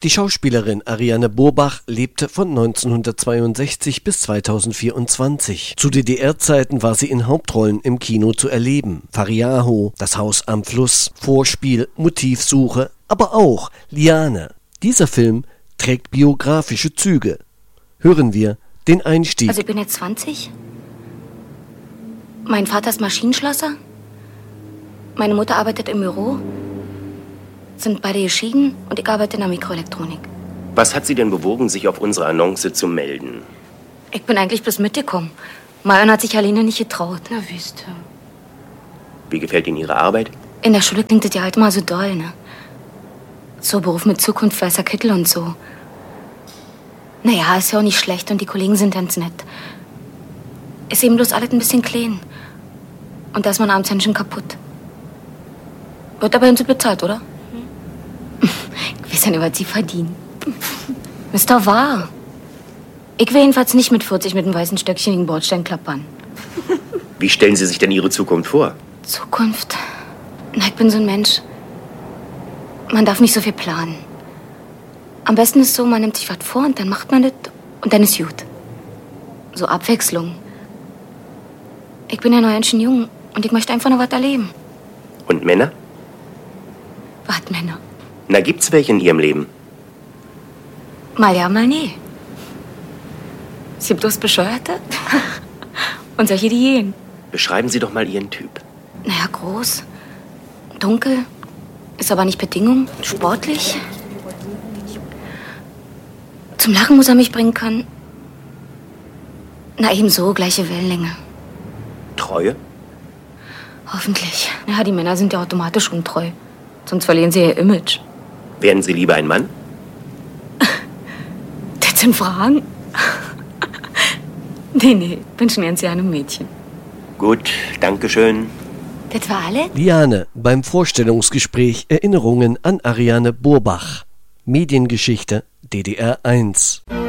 Die Schauspielerin Ariane Burbach lebte von 1962 bis 2024. Zu DDR-Zeiten war sie in Hauptrollen im Kino zu erleben. Fariaho, Das Haus am Fluss, Vorspiel, Motivsuche, aber auch Liane. Dieser Film trägt biografische Züge. Hören wir den Einstieg. Also ich bin jetzt 20. Mein Vater ist Maschinenschlosser. Meine Mutter arbeitet im Büro. Sind beide geschieden und ich arbeite in der Mikroelektronik. Was hat Sie denn bewogen, sich auf unsere Annonce zu melden? Ich bin eigentlich bloß mitgekommen. Marion hat sich Aline nicht getraut. Na, wisst ihr. Wie gefällt Ihnen Ihre Arbeit? In der Schule klingt das ja halt mal so doll, ne? So Beruf mit Zukunft, weißer Kittel und so. Naja, ist ja auch nicht schlecht und die Kollegen sind ganz nett. Ist eben bloß alles ein bisschen klein. Und da ist man abends ganz schön kaputt. Wird aber hinzu bezahlt, oder? Ich weiß ja nicht, was Sie verdienen. Ist doch wahr. Ich will jedenfalls nicht mit 40 mit einem weißen Stöckchen gegen Bordstein klappern. Wie stellen Sie sich denn Ihre Zukunft vor? Zukunft? Na, ich bin so ein Mensch. Man darf nicht so viel planen. Am besten ist so, man nimmt sich was vor und dann macht man das und dann ist gut. So Abwechslung. Ich bin ja noch ganz schön jung und ich möchte einfach noch was erleben. Und Männer? Was, Männer? Na, gibt's welche in Ihrem Leben? Mal ja, mal nee. Es gibt bloß Bescheuerte und solche, die gehen. Beschreiben Sie doch mal Ihren Typ. Naja, groß, dunkel, ist aber nicht Bedingung, sportlich. Zum Lachen muss er mich bringen können. Na, ebenso, gleiche Wellenlänge. Treue? Hoffentlich. Ja, die Männer sind ja automatisch untreu. Sonst verlieren sie ihr Image. Wären Sie lieber ein Mann? Das sind Fragen? Nee, bin schon ganz gerne ein Mädchen. Gut, danke schön. Das war alles? Liane beim Vorstellungsgespräch Erinnerungen an Ariane Burbach. Mediengeschichte DDR 1.